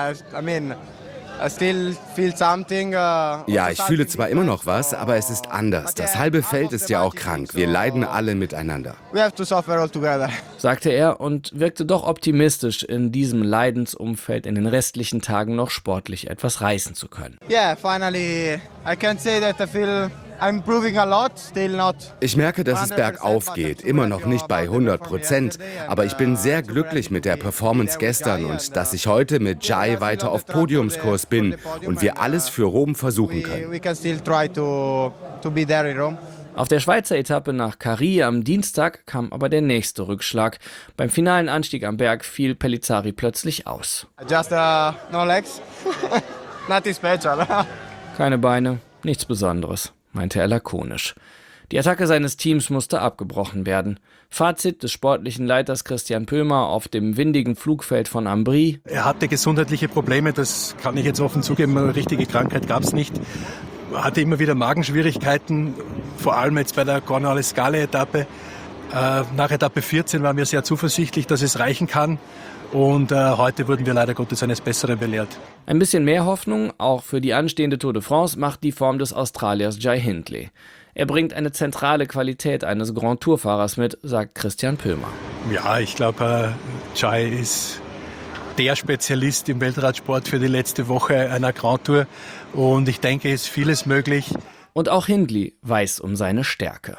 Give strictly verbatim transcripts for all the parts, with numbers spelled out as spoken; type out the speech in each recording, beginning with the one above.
I mean, I still feel something. Uh, Ja, ich fühle zwar immer noch was, aber es ist anders. Das halbe Feld ist ja auch krank. Wir leiden alle miteinander. We have to suffer all together. Sagte er und wirkte doch optimistisch, in diesem Leidensumfeld in den restlichen Tagen noch sportlich etwas reißen zu können. Yeah, finally, I can say that I feel I'm improving a lot, still not. Ich merke, dass es bergauf geht, immer noch nicht bei hundert Prozent. Aber ich bin sehr glücklich mit der Performance gestern und dass ich heute mit Jai weiter auf Podiumskurs bin und wir alles für Rom versuchen können. We can still try to to be there in Rome. Auf der Schweizer Etappe nach Carri am Dienstag kam aber der nächste Rückschlag. Beim finalen Anstieg am Berg fiel Pellizzari plötzlich aus. Just uh, no legs, nothing special. Keine Beine, nichts Besonderes, meinte er lakonisch. Die Attacke seines Teams musste abgebrochen werden. Fazit des sportlichen Leiters Christian Pömer auf dem windigen Flugfeld von Ambri: Er hatte gesundheitliche Probleme, das kann ich jetzt offen zugeben, eine richtige Krankheit gab es nicht. Er hatte immer wieder Magenschwierigkeiten, vor allem jetzt bei der Cornale Scale Etappe. Äh, nach Etappe vierzehn waren wir sehr zuversichtlich, dass es reichen kann. Und äh, heute wurden wir leider Gottes eines Besseren belehrt. Ein bisschen mehr Hoffnung, auch für die anstehende Tour de France, macht die Form des Australiers Jai Hindley. Er bringt eine zentrale Qualität eines Grand Tour-Fahrers mit, sagt Christian Pömer. Ja, ich glaube, äh, Jai ist der Spezialist im Weltradsport für die letzte Woche einer Grand Tour. Und ich denke, es ist vieles möglich. Und auch Hindley weiß um seine Stärke.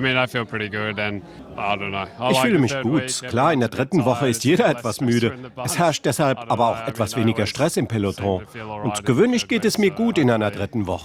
Ich fühle mich gut. Klar, in der dritten Woche ist jeder etwas müde. Es herrscht deshalb aber auch etwas weniger Stress im Peloton. Und gewöhnlich geht es mir gut in einer dritten Woche.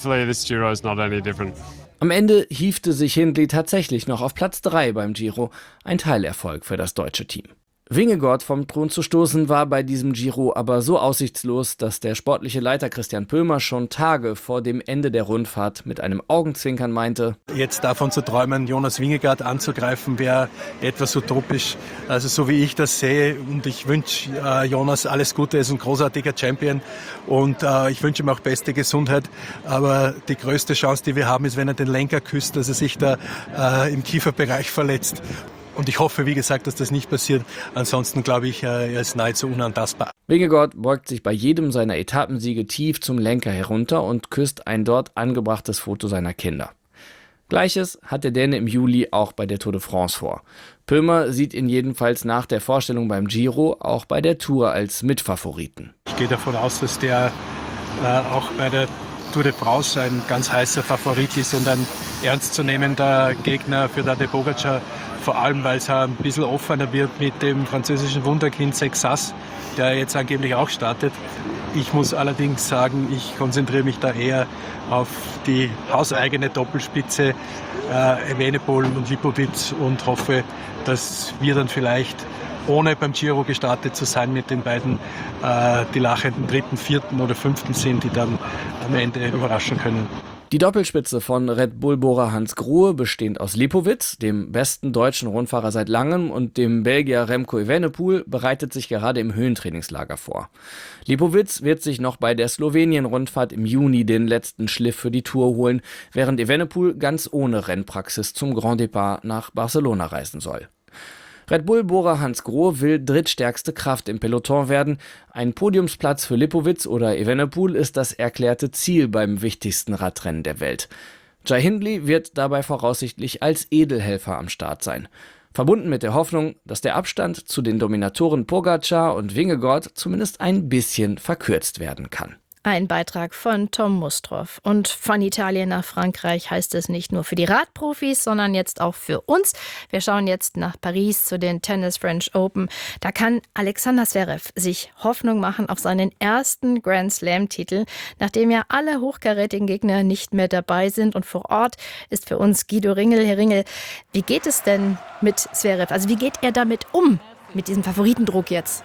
Am Ende hiefte sich Hindley tatsächlich noch auf Platz drei beim Giro. Ein Teilerfolg für das deutsche Team. Vingegaard vom Thron zu stoßen war bei diesem Giro aber so aussichtslos, dass der sportliche Leiter Christian Pömer schon Tage vor dem Ende der Rundfahrt mit einem Augenzwinkern meinte: Jetzt davon zu träumen, Jonas Vingegaard anzugreifen, wäre etwas utopisch. Also so wie ich das sehe, und ich wünsche äh, Jonas alles Gute, er ist ein großartiger Champion und äh, ich wünsche ihm auch beste Gesundheit. Aber die größte Chance, die wir haben, ist, wenn er den Lenker küsst, dass er sich da äh, im Kieferbereich verletzt. Und ich hoffe, wie gesagt, dass das nicht passiert. Ansonsten glaube ich, er ist nahezu unantastbar. Vingegaard beugt sich bei jedem seiner Etappensiege tief zum Lenker herunter und küsst ein dort angebrachtes Foto seiner Kinder. Gleiches hat der Däne im Juli auch bei der Tour de France vor. Pömer sieht ihn jedenfalls nach der Vorstellung beim Giro auch bei der Tour als Mitfavoriten. Ich gehe davon aus, dass der äh, auch bei der Tour de France ein ganz heißer Favorit ist und ein ernstzunehmender Gegner für Tadej Pogačar. Vor allem, weil es ein bisschen offener wird mit dem französischen Wunderkind Sexas, der jetzt angeblich auch startet. Ich muss allerdings sagen, ich konzentriere mich da eher auf die hauseigene Doppelspitze äh, Evenepoel und Lipovic und hoffe, dass wir dann vielleicht, ohne beim Giro gestartet zu sein, mit den beiden äh, die lachenden dritten, vierten oder fünften sind, die dann am Ende überraschen können. Die Doppelspitze von Red Bull-Bohrer Hans Grohe, bestehend aus Lipovic, dem besten deutschen Rundfahrer seit langem, und dem Belgier Remco Evenepoel, bereitet sich gerade im Höhentrainingslager vor. Lipovic wird sich noch bei der Slowenien-Rundfahrt im Juni den letzten Schliff für die Tour holen, während Evenepoel ganz ohne Rennpraxis zum Grand Départ nach Barcelona reisen soll. Red Bull-Bohrer Hans Grohe will drittstärkste Kraft im Peloton werden. Ein Podiumsplatz für Lipovic oder Evenepoel ist das erklärte Ziel beim wichtigsten Radrennen der Welt. Jai Hindley wird dabei voraussichtlich als Edelhelfer am Start sein. Verbunden mit der Hoffnung, dass der Abstand zu den Dominatoren Pogačar und Vingegaard zumindest ein bisschen verkürzt werden kann. Ein Beitrag von Tom Mustroff. Und von Italien nach Frankreich heißt es nicht nur für die Radprofis, sondern jetzt auch für uns. Wir schauen jetzt nach Paris zu den Tennis French Open. Da kann Alexander Zverev sich Hoffnung machen auf seinen ersten Grand Slam-Titel, nachdem ja alle hochkarätigen Gegner nicht mehr dabei sind. Und vor Ort ist für uns Guido Ringel. Herr Ringel, wie geht es denn mit Zverev? Also wie geht er damit um, mit diesem Favoritendruck jetzt?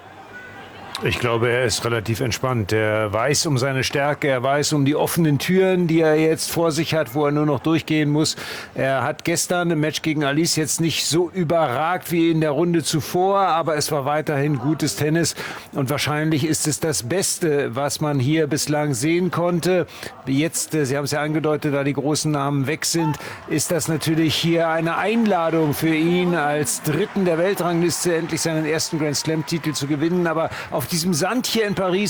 Ich glaube, er ist relativ entspannt. Er weiß um seine Stärke, er weiß um die offenen Türen, die er jetzt vor sich hat, wo er nur noch durchgehen muss. Er hat gestern im Match gegen Alice jetzt nicht so überragt wie in der Runde zuvor, aber es war weiterhin gutes Tennis und wahrscheinlich ist es das Beste, was man hier bislang sehen konnte. Jetzt, Sie haben es ja angedeutet, da die großen Namen weg sind, ist das natürlich hier eine Einladung für ihn als Dritten der Weltrangliste endlich seinen ersten Grand Slam-Titel zu gewinnen, aber auf diesem Sand hier in Paris